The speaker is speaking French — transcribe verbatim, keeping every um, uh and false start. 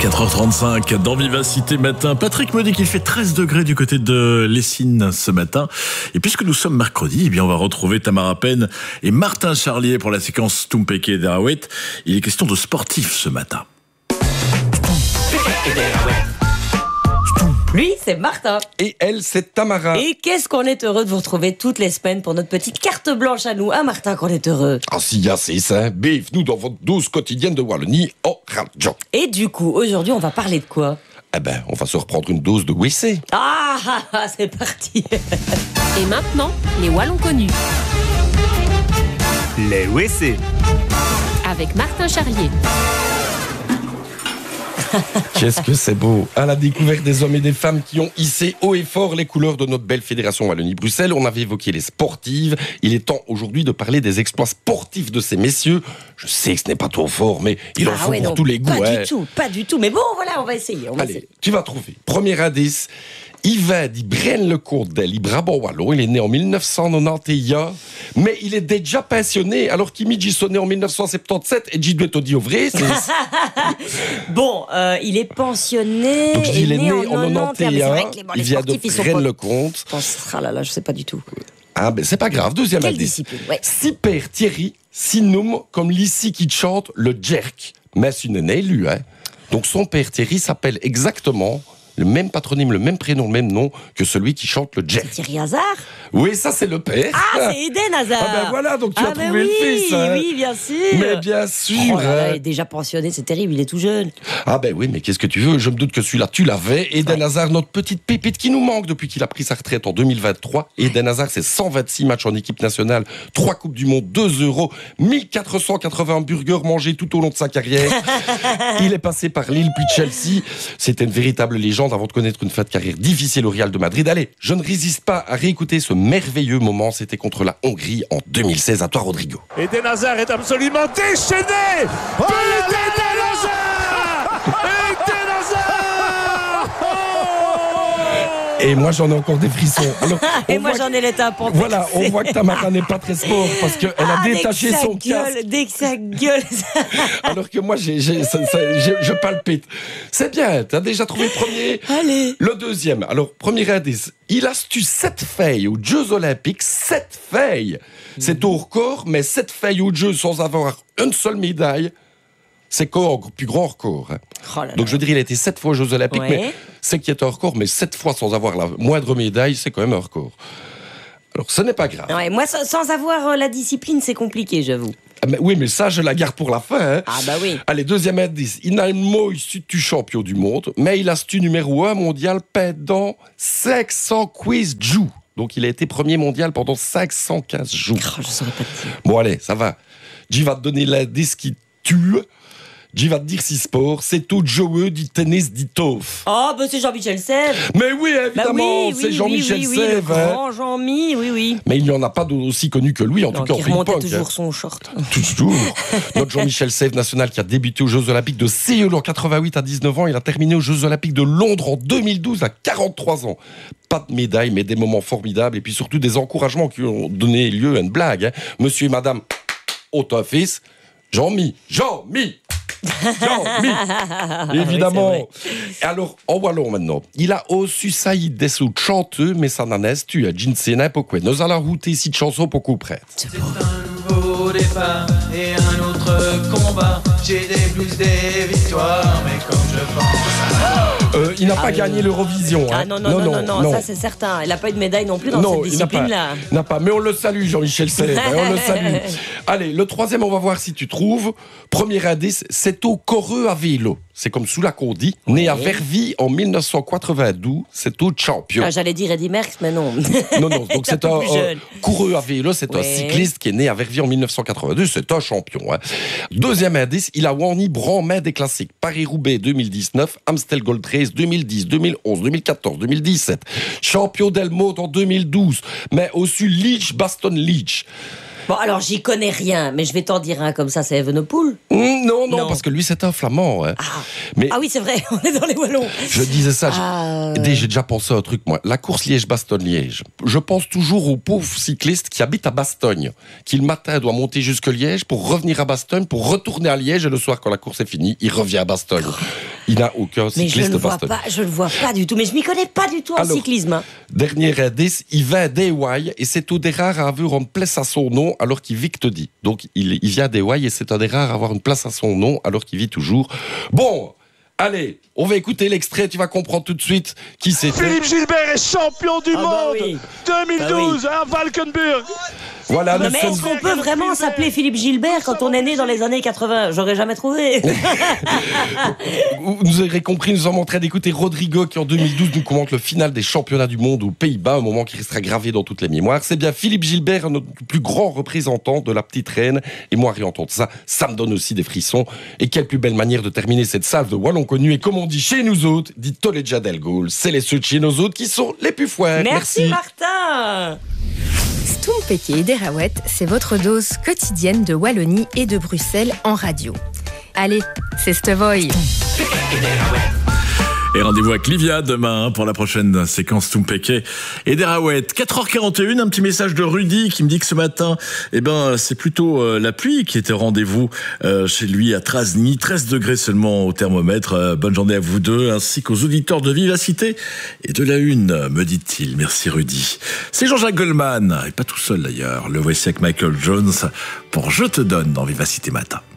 quatre heures trente-cinq dans Vivacité Matin. Patrick me dit qu'il fait treize degrés du côté de Lessines ce matin. Et puisque nous sommes mercredi, eh bien on va retrouver Tamara Penn et Martin Charlier pour la séquence Tumpeke et Derawet. Il est question de sportifs ce matin. Lui, c'est Martin. Et elle, c'est Tamara. Et qu'est-ce qu'on est heureux de vous retrouver toutes les semaines pour notre petite carte blanche à nous. Ah, Martin, qu'on est heureux. Ah si, y a c'est ça. Bienvenue dans votre dose quotidienne de Wallonie en radio. Et du coup, aujourd'hui, on va parler de quoi? Eh ben, on va se reprendre une dose de W C. Ah, ah, ah, c'est parti. Et maintenant, les Wallons connus. Les W C. Avec Martin Charlier. Qu'est-ce que c'est beau. À la découverte des hommes et des femmes qui ont hissé haut et fort les couleurs de notre belle fédération Wallonie-Bruxelles. On avait évoqué les sportives. Il est temps aujourd'hui de parler des exploits sportifs de ces messieurs. Je sais que ce n'est pas trop fort, mais il en Ah faut ouais, pour non, tous les goûts. Pas hein. du tout, pas du tout. Mais bon, voilà, on va essayer. On va Allez, essayer. tu vas trouver. Premier indice. Yvan dit Braine le Court d'El, Brabant Wallon. Il est né en mille neuf cent quatre-vingt-onze, mais il est déjà pensionné, alors qu'il dit sonné en mille neuf cent soixante-dix-sept et j'y dois te dire vrai. C'est... Bon, euh, il est pensionné. Donc je dis, et il est né en quatre-vingt-onze. Mais c'est vrai quatre-vingt-onze. que les, bon, Il les vient de sportifs, ils sont Braine pas... le Comte. Je pense, ah là là, je sais pas du tout. Ah ben c'est pas grave. Deuxième Quelle indice. discipline, ouais. Si père Thierry, si nomme comme l'ici qui chante le jerk. Mais c'est une élu, hein. Donc son père Thierry s'appelle exactement le même patronyme, le même prénom, le même nom que celui qui chante le jerk. Thierry Hazard. Oui, ça c'est le père. Ah, c'est Eden Hazard. Ah ben voilà, donc tu ah as ben trouvé oui, le fils. Hein. Oui, bien sûr. Mais bien sûr. Oh là là, hein. il est déjà pensionné, c'est terrible, il est tout jeune. Ah ben oui, mais qu'est-ce que tu veux? Je me doute que celui-là, tu l'avais. Eden Ouais. Hazard, notre petite pépite qui nous manque depuis qu'il a pris sa retraite en deux mille vingt-trois. Eden Hazard, c'est cent vingt-six matchs en équipe nationale, trois Coupes du Monde, deux euros, mille quatre cent quatre-vingts burgers mangés tout au long de sa carrière. Il est passé par Lille puis Chelsea. C'était une véritable légende avant de connaître une fin de carrière difficile au Real de Madrid. Allez, je ne résiste pas à réécouter ce merveilleux moment. C'était contre la Hongrie en deux mille seize. À toi, Rodrigo. Eden Hazard est absolument déchaîné. Oh, Eden Hazard Eden Hazard oh Et moi, j'en ai encore des frissons. Alors, Et on moi, voit j'en ai les tympans. Voilà, on voit que Tamara n'est pas très sport parce qu'elle a Ah, détaché dès que ça son gueule, casque. Dès que ça gueule. Alors que moi, j'ai, j'ai, ça- ça- j'ai- je palpite. C'est bien, t'as déjà trouvé le premier. Allez. Le deuxième, alors, premier indice. Il a su sept feuilles aux Jeux Olympiques, sept feuilles. C'est au record, mais sept feuilles aux Jeux sans avoir une seule médaille, c'est quoi le plus grand record. Hein. Oh là là. Donc je veux dire, il a été sept fois aux Jeux Olympiques, Ouais. mais c'est qui est un record, mais sept fois sans avoir la moindre médaille, c'est quand même un record. Alors, ce n'est pas grave. Ouais, moi, sans, sans avoir euh, la discipline, c'est compliqué, j'avoue. Ah, mais oui, mais ça, je la garde pour la fin. Hein. Ah bah oui. Allez, deuxième indice. Il n'a mot tu champion du monde, mais il a stu numéro un mondial pendant cinq cents quiz jours. Donc, il a été premier mondial pendant cinq cent quinze jours. Oh, je saurais pas te dire. Bon, allez, ça va. J'y va te donner l'indice qui tue. J'y va te dire si sport. C'est au joueur du tennis d'Itof. Oh, bah c'est Jean-Michel Sèvres. Mais oui, Bah évidemment, oui, c'est oui, Jean-Michel oui, oui, oui, Sèvres. le hein. grand Jean-Mi, oui, oui. Mais il n'y en a pas d'aussi connu que lui, en Non, tout cas en qui remontait ping-pong. toujours hein. son short. Toujours. Notre Jean-Michel Sèvres national qui a débuté aux Jeux Olympiques de Séoul en quatre-vingt-huit à dix-neuf ans. Il a terminé aux Jeux Olympiques de Londres en deux mille douze à quarante-trois ans. Pas de médaille, mais des moments formidables et puis surtout des encouragements qui ont donné lieu à une blague. Hein. Monsieur et madame, autant fils, Jean-Mi, Jean-Mi Jean-Mi Évidemment. Oui, Alors, en wallon maintenant, il a aussi saïd des sous chanteux, mais ça n'en est tu à Jinsena pourquoi. Nous allons router ici de chansons pour qu'on prête. C'est un nouveau départ et un autre combat. J'ai des blues, des victoires, mais comme je pense à... Euh, il n'a pas Ah, gagné oui. l'Eurovision. Ah hein. non, non, non, non, non, ça c'est certain. Elle n'a pas eu de médaille non plus dans Non, cette il n'a pas, discipline-là. il n'a pas. Mais on le salue, Jean-Michel Sèvres. hein, on le salue. Allez, le troisième, on va voir si tu trouves. Premier indice, c'est au Coreux à vélo. C'est comme sous la qu'on dit. Né à Verviers en mille neuf cent quatre-vingt-douze, c'est au champion. Ah, j'allais dire Eddy Merckx, mais non. Non, non, donc c'est un, plus un jeune. coureur à vélo, c'est un Ouais. cycliste qui est né à Verviers en mille neuf cent quatre-vingt-deux, c'est un champion. Hein. Deuxième indice, il a wani branmain des classiques. Paris-Roubaix deux mille dix-neuf, Amstel Gold Race deux mille dix, deux mille onze, deux mille quatorze, deux mille dix-sept, champion d'Elmot en deux mille douze, mais aussi Leach, Baston Leach. Bon, alors j'y connais rien, mais je vais t'en dire un comme ça, c'est Evenepoel. Mmh, non, non, Non. parce que lui c'est un flamand. Hein. Ah. Mais Ah oui, c'est vrai, on est dans les Wallons. je disais ça, j'ai- Ah, Dès, j'ai déjà pensé à un truc, moi. La course Liège-Bastogne-Liège. Je pense toujours aux pauvres cyclistes qui habitent à Bastogne, qui le matin doit monter jusque Liège pour revenir à Bastogne, pour retourner à Liège, et le soir, quand la course est finie, il revient à Bastogne. Il n'a aucun Mais je cycliste ne vois Boston. pas, je le vois pas du tout. Mais je m'y connais pas du tout en Alors, cyclisme. Hein. Dernier indice, il va d'Hawaï et c'est un des rares à avoir une place à son nom alors qu'il vit que te dit. Donc il, il vient d'Hawaï et c'est un des rares à avoir une place à son nom alors qu'il vit toujours. Bon, allez, on va écouter l'extrait, tu vas comprendre tout de suite qui c'était. Philippe Gilbert est champion du Ah bah monde oui. deux mille douze à Valkenburg. Voilà, Non, nous mais sommes- est-ce qu'on peut vraiment s'appeler Philippe Gilbert quand on est né dans les années quatre-vingts? J'aurais jamais trouvé. Vous aurez compris, nous sommes en train d'écouter Rodrigo qui en deux mille douze nous commente le final des championnats du monde aux Pays-Bas, un moment qui restera gravé dans toutes les mémoires. C'est bien Philippe Gilbert, notre plus grand représentant de la petite reine. Et moi, rien entendre ça, ça me donne aussi des frissons. Et quelle plus belle manière de terminer cette salve de Wallon connu. Et comme on dit chez nous autres, dit Toleja del Gaulle, c'est les ceux de chez nous autres qui sont les plus foires. Merci, Martin. Stumpeke et Derawet, c'est votre dose quotidienne de Wallonie et de Bruxelles en radio. Allez, c'est Stevoy. Et rendez-vous avec Livia demain pour la prochaine séquence Tumpeke et Derawet. quatre heures quarante et une, un petit message de Rudy qui me dit que ce matin, eh ben, c'est plutôt euh, la pluie qui était au rendez-vous euh, chez lui à Trasny. treize degrés seulement au thermomètre. Euh, bonne journée à vous deux, ainsi qu'aux auditeurs de Vivacité et de la Une, me dit-il. Merci Rudy. C'est Jean-Jacques Goldman, et pas tout seul d'ailleurs. Le voici avec Michael Jones pour Je te donne dans Vivacité Matin.